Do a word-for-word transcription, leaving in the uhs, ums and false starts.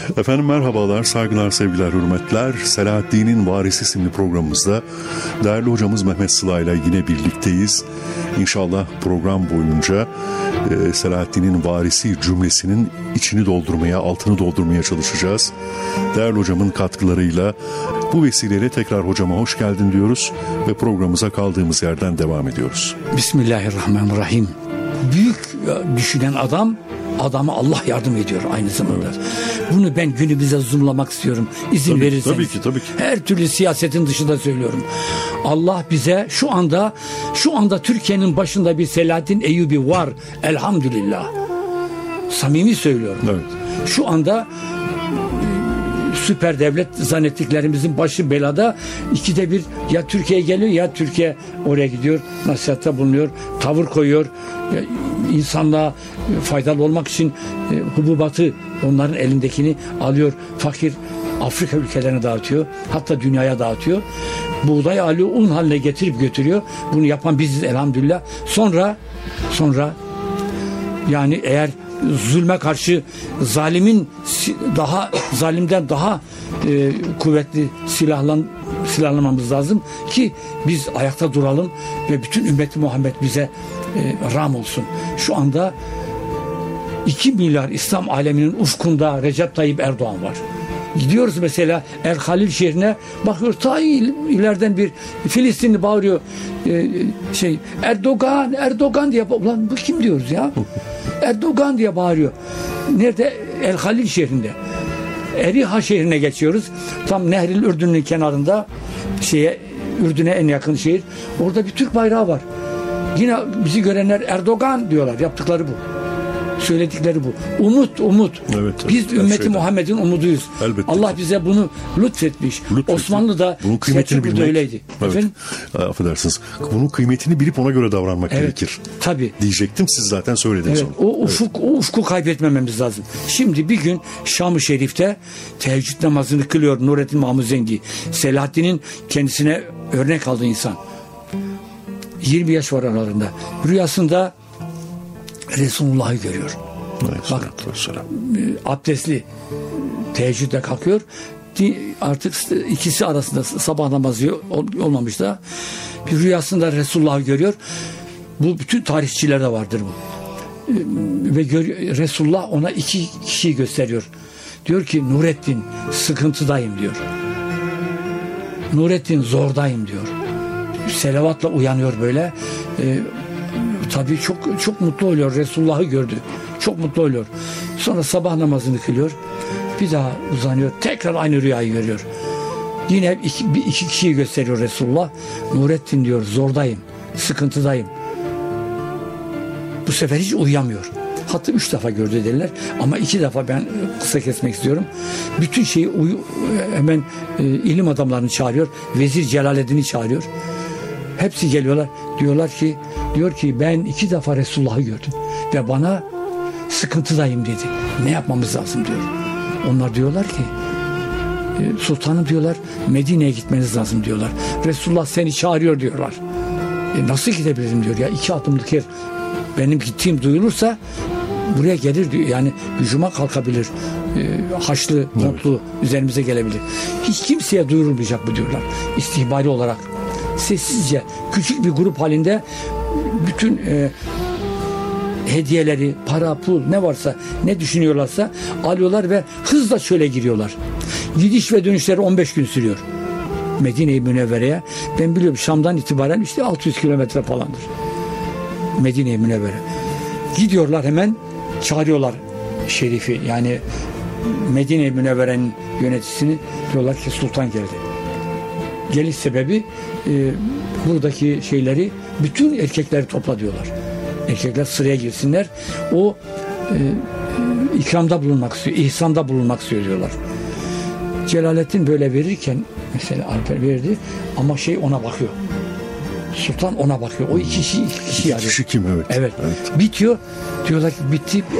Efendim merhabalar, saygılar, sevgiler, hürmetler. Selahaddin'in Varisi isimli programımızda değerli hocamız Mehmet Sıla ile yine birlikteyiz. İnşallah program boyunca e, Selahaddin'in varisi cümlesinin içini doldurmaya, altını doldurmaya çalışacağız. Değerli hocamın katkılarıyla bu vesileyle tekrar hocama hoş geldin diyoruz ve programımıza kaldığımız yerden devam ediyoruz. Bismillahirrahmanirrahim. Büyük düşünen adam, adama Allah yardım ediyor aynı zamanda. Evet. Bunu ben günümüze zoomlamak istiyorum. İzin tabii, verirseniz. Tabii ki, tabii ki. Her türlü siyasetin dışında söylüyorum. Allah bize şu anda, şu anda Türkiye'nin başında bir Selahaddin Eyyubi var. Elhamdülillah. Samimi söylüyorum. Evet. Şu anda süper devlet zannettiklerimizin başı belada. İkide bir ya Türkiye geliyor ya Türkiye oraya gidiyor. Nasihatta bulunuyor. Tavır koyuyor. İnsanlığa faydalı olmak için hububatı, onların elindekini alıyor. Fakir Afrika ülkelerine dağıtıyor. Hatta dünyaya dağıtıyor. Buğday alıyor, un haline getirip götürüyor. Bunu yapan biziz elhamdülillah. Sonra sonra yani eğer zulme karşı zalimin daha zalimden daha e, kuvvetli silahlan silahlanmamız lazım ki biz ayakta duralım ve bütün ümmeti Muhammed bize e, ram olsun. Şu anda iki milyar İslam aleminin ufkunda Recep Tayyip Erdoğan var. Gidiyoruz mesela El Halil şehrine, bakıyor ta ileriden bir Filistinli bağırıyor e, şey Erdoğan Erdoğan diye, ulan bu kim diyoruz ya? Erdoğan diye bağırıyor. Nerede? El Halil şehrinde. Eriha şehrine geçiyoruz. Tam Nehril Ürdün'ün kenarında, şeye, Ürdün'e en yakın şehir. Orada bir Türk bayrağı var. Yine bizi görenler Erdoğan diyorlar. Yaptıkları bu. Söyledikleri bu. Umut, umut. Evet, biz evet, ümmeti şeyden. Muhammed'in umuduyuz. Elbette Allah ki. bize bunu lütfetmiş. Lütfetmiş. Osmanlı'da bunun kıymetini bilmek öyleydi. Evet. Efendim? Affedersiniz. Bunun kıymetini bilip ona göre davranmak Evet, gerekir. tabii. Diyecektim, siz zaten söylediniz Evet, onu. o ufuk, evet. o ufku kaybetmememiz lazım. Şimdi bir gün Şam-ı Şerif'te teheccüd namazını kılıyor Nurettin Mahmud Zengi. Selahaddin'in kendisine örnek aldığı insan. yirmi yaş var aralarında. Rüyasında Resulullah'ı görüyor. Bak, abdestli teheccüde kalkıyor. Artık ikisi arasında sabah namazı olmamış da bir rüyasında Resulullah'ı görüyor. Bu bütün tarihçilerde vardır bu. Ve gör, Resulullah ona iki kişiyi gösteriyor. Diyor ki Nurettin sıkıntıdayım diyor. Nurettin zordayım diyor. Selavatla uyanıyor böyle. Ee, tabii çok çok mutlu oluyor. Resulullah'ı gördü. Çok mutlu oluyor. Sonra sabah namazını kılıyor. Bir daha uzanıyor. Tekrar aynı rüyayı görüyor. Yine iki, bir, iki kişiyi gösteriyor Resulullah. Nurettin diyor zordayım. Sıkıntıdayım. Bu sefer hiç uyuyamıyor. Hatta üç defa gördü derler. Ama iki defa ben kısa kesmek istiyorum. Bütün şeyi uyu, hemen e, ilim adamlarını çağırıyor. Vezir Celaleddin'i çağırıyor. Hepsi geliyorlar. Diyorlar ki diyor ki ben iki defa Resulullah'ı gördüm. Ve bana sıkıntıdayım dedi. Ne yapmamız lazım diyor. Onlar diyorlar ki sultanım diyorlar Medine'ye gitmeniz lazım diyorlar. Resulullah seni çağırıyor diyorlar. E nasıl gidebilirim diyor ya, iki adımlık yer. Benim gittiğim duyulursa buraya gelir diyor. Yani hücuma kalkabilir. E, haçlı, montlu evet. üzerimize gelebilir. Hiç kimseye duyurulmayacak bu diyorlar. İstihbari olarak. Sessizce küçük bir grup halinde bütün e, hediyeleri, para, pul ne varsa, ne düşünüyorlarsa alıyorlar ve hızla çöle giriyorlar. Gidiş ve dönüşleri on beş gün sürüyor. Medine-i Münevvere'ye. Ben biliyorum Şam'dan itibaren işte altı yüz kilometre falandır. Medine-i Münevvere. Gidiyorlar, hemen çağırıyorlar şerifi, yani Medine-i Münevvere'nin yöneticisini, diyorlar ki sultan geldi. Geliş sebebi e, buradaki şeyleri, bütün erkekleri topla diyorlar. Erkekler sıraya girsinler. O e, ikramda bulunmak istiyor, ihsanda bulunmak istiyor diyorlar. Celaleddin böyle verirken mesela Alper verdi ama şey ona bakıyor. Sultan ona bakıyor. O iki kişi iki kişi İki kişi kim? Evet. Evet. evet. Bitiyor. Diyorlar ki bitti.